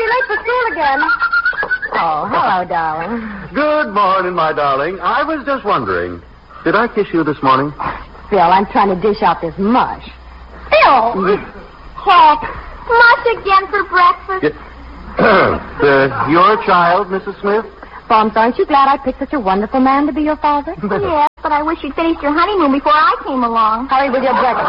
be late for school again. Oh, hello, darling. Good morning, my darling. I was just wondering, did I kiss you this morning? Phil, I'm trying to dish out this mush. Phil! Heck, mush again for breakfast? Your child, Mrs. Smith? Bums, aren't you glad I picked such a wonderful man to be your father? Yes, but I wish you'd finished your honeymoon before I came along. Hurry with your breakfast.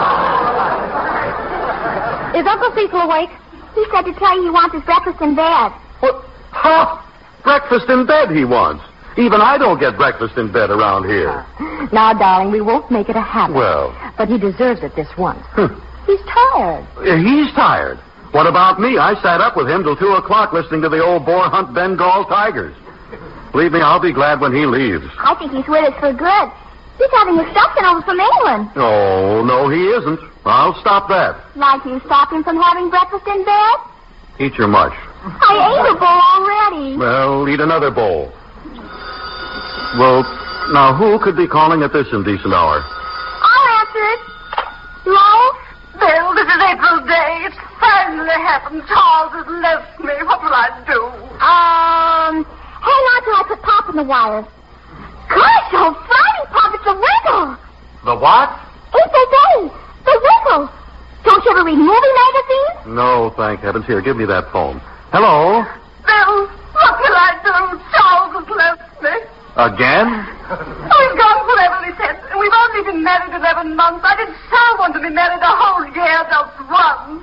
Is Uncle Cecil awake? He said to tell you he wants his breakfast in bed. What? Huh? Breakfast in bed he wants. Even I don't get breakfast in bed around here. Now, darling, we won't make it a habit. Well. But he deserves it this once. He's tired. He's tired. What about me? I sat up with him till 2 o'clock listening to the old boar hunt Bengal tigers. Believe me, I'll be glad when he leaves. I think he's with us for good. He's having his stuff sent over from England. Oh, no, he isn't. I'll stop that. Like you stopped him from having breakfast in bed? Eat your mush. I ate a bowl already. Well, eat another bowl. Well, now, who could be calling at this indecent hour? I'll answer it. Hello? Bill, this is April Day. It's finally happened. Charles has left me. What will I do? Hang on till I put Pop in the wire. Gosh, so funny, Pop. It's a wiggle. The what? April Day. The wiggle. Don't you ever read movie magazines? No, thank heavens. Here, give me that phone. Hello? Bill, what will I do? Charles has left me. Again? He's gone forever, he said. And we've only been married 11 months. I did so want to be married a whole year, just once.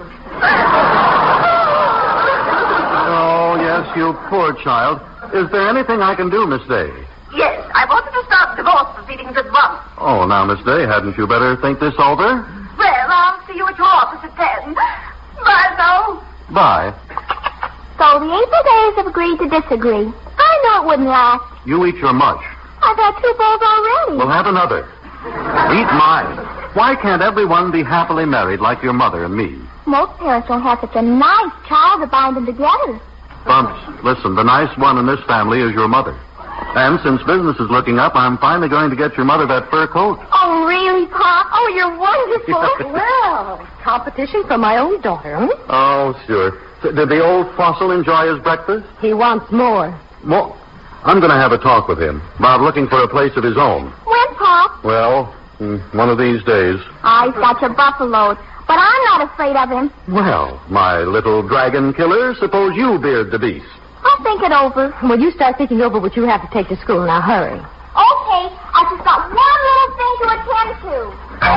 Oh, yes, you poor child. Is there anything I can do, Miss Day? Yes, I wanted to start divorce proceedings at once. Oh, now, Miss Day, hadn't you better think this over? Well, I'll see you at your office at 10. Bye, now. Bye. So the April Days have agreed to disagree. I know it wouldn't last. You eat your mush. I've had 2 bowls already. We'll have another. Eat mine. Why can't everyone be happily married like your mother and me? Most parents don't have such a nice child to bind them together. Bumps, listen, the nice one in this family is your mother. And since business is looking up, I'm finally going to get your mother that fur coat. Oh, really, Pop? Oh, you're wonderful. Well, competition for my own daughter, huh? Oh, sure. So, did the old fossil enjoy his breakfast? He wants more. More? I'm going to have a talk with him about looking for a place of his own. When, Pop? Well, one of these days. He's got your buffaloed, but I'm not afraid of him. Well, my little dragon killer, suppose you beard the beast. I'll think it over. Well, you start thinking over what you have to take to school. Now, hurry. Okay, I just got one little thing to attend to.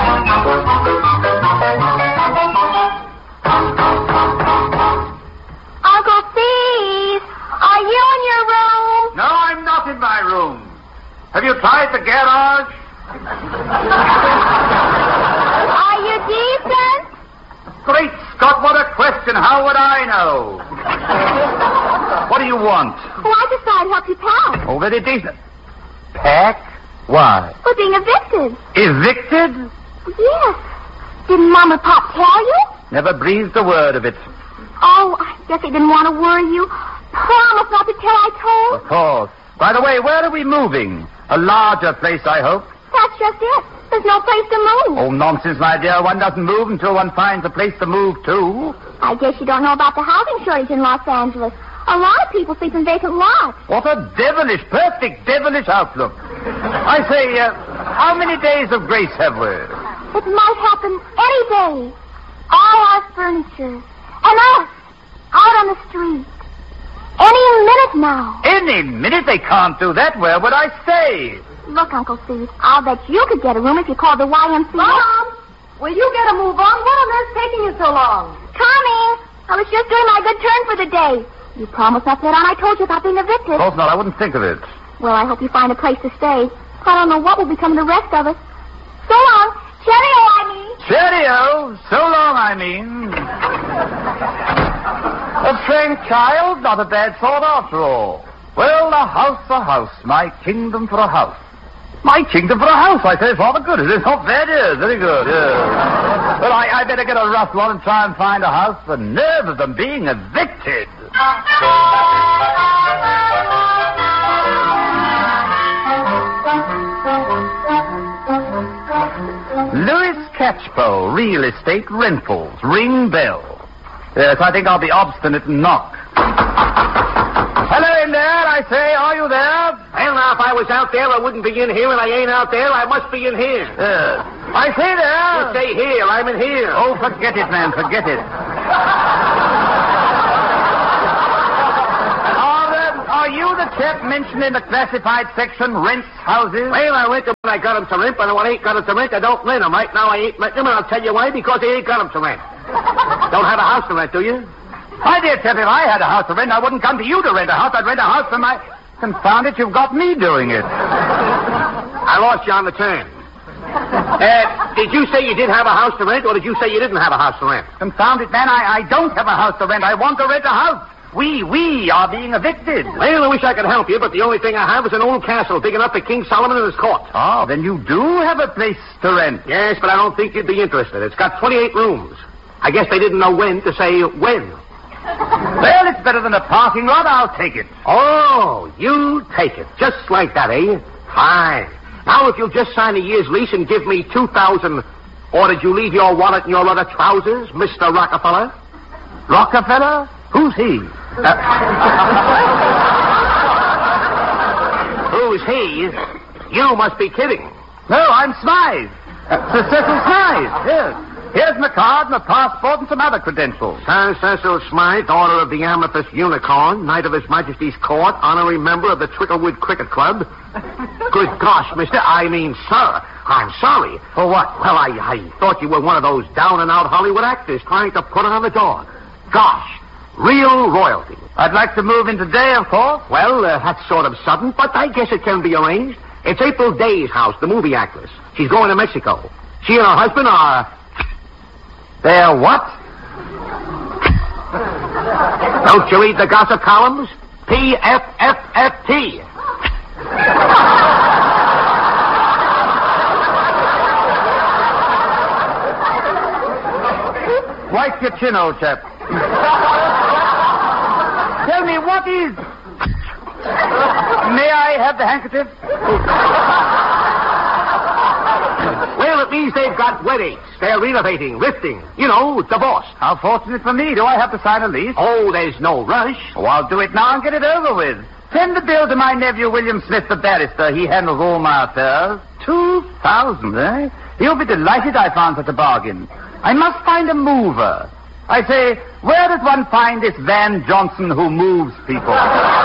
Uncle Steve, are you in your room? No, I'm not in my room. Have you tried the garage? Are you decent? Great Scott, what a question. How would I know? What do you want? Well, I just thought I'd help you pack. Oh, very decent. Pack? Why? We're being evicted. Evicted? Yes. Didn't Mom and Pop tell you? Never breathed a word of it. Oh, I guess they didn't want to worry you. Promise not to tell I told. Of course. By the way, where are we moving? A larger place, I hope. That's just it. There's no place to move. Oh, nonsense, my dear. One doesn't move until one finds a place to move to. I guess you don't know about the housing shortage in Los Angeles. A lot of people sleep in vacant lots. What a perfect devilish outlook. I say, how many days of grace have we? It might happen any day. All our furniture. And us. Out on the street. Any minute now. Any minute? They can't do that. Where would I stay? Look, Uncle Steve, I'll bet you could get a room if you called the YMCA. Mom, will you get a move on? What on earth's taking you so long? Coming. I was just doing my good turn for the day. You promised not to let on I told you about being evicted. Of course not. I wouldn't think of it. Well, I hope you find a place to stay. I don't know what will become of the rest of us. So long. Cheerio, I mean. Cheerio. So long, I mean. A frank child, not a bad sort after all. Well, a house, my kingdom for a house. My kingdom for a house, I say, father, good. It is not bad, yes, very good, yes. Well, I better get a rough one and try and find a house. The nerve of them being evicted. Louis Catchpole, real estate rentals, ring bell. Yes, I think I'll be obstinate and knock. Hello in there, I say. Are you there? Well, now, if I was out there, I wouldn't be in here, and I ain't out there. I must be in here. I say there. You stay here. I'm in here. Oh, forget it, man. Forget it. Are you the chap mentioned in the classified section, rents houses? Well, I rent them when I got them to rent, but when I ain't got them to rent, I don't rent them. Right now, I ain't renting them, and I'll tell you why, because I ain't got them to rent. Don't have a house to rent, do you? My dear chap, if I had a house to rent, I wouldn't come to you to rent a house. I'd rent a house for my... Confound it, you've got me doing it. I lost you on the turn. Did you say you did have a house to rent, or did you say you didn't have a house to rent? Confound it, man, I don't have a house to rent. I want to rent a house. We are being evicted. Well, I wish I could help you, but the only thing I have is an old castle big enough for King Solomon and his court. Oh, then you do have a place to rent. Yes, but I don't think you'd be interested. It's got 28 rooms. I guess they didn't know when to say when. Well, it's better than a parking lot. I'll take it. Oh, you take it. Just like that, eh? Fine. Now, if you'll just sign a year's lease and give me $2,000, or did you leave your wallet in your other trousers, Mr. Rockefeller? Rockefeller? Who's he? Who's he? You must be kidding. No, I'm Smythe. Sir Cecil Smythe, yes. Here's my card, my passport, and some other credentials. Sir Cecil Smythe, Order of the Amethyst Unicorn, Knight of His Majesty's Court, honorary member of the Tricklewood Cricket Club. Good gosh, mister, I mean, sir, I'm sorry. For what? Well, I thought you were one of those down-and-out Hollywood actors trying to put it on the dog. Gosh, real royalty. I'd like to move in today, of course. Well, that's sort of sudden, but I guess it can be arranged. It's April Day's house, the movie actress. She's going to Mexico. She and her husband are... They're what? Don't you read the gossip columns? PFFFT. Wipe your chin, old chap. Tell me, what is... May I have the handkerchief? Well, it means they've got weddings. They're renovating, lifting. You know, divorce. How fortunate for me. Do I have to sign a lease? Oh, there's no rush. Oh, I'll do it now and get it over with. Send the bill to my nephew, William Smith, the barrister. He handles all my affairs. 2,000, eh? He'll be delighted I found such a bargain. I must find a mover. I say, where does one find this Van Johnson who moves people?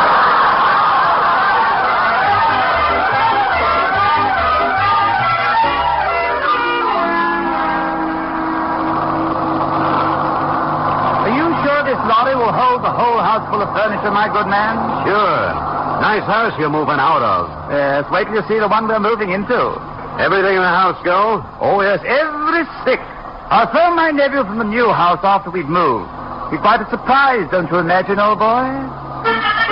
Lorry will hold the whole house full of furniture, my good man? Sure. Nice house you're moving out of. Yes, wait till you see the one we're moving into. Everything in the house go? Oh, yes, every stick. I'll throw my nephew from the new house after we've moved. Be quite a surprise, don't you imagine, old boy?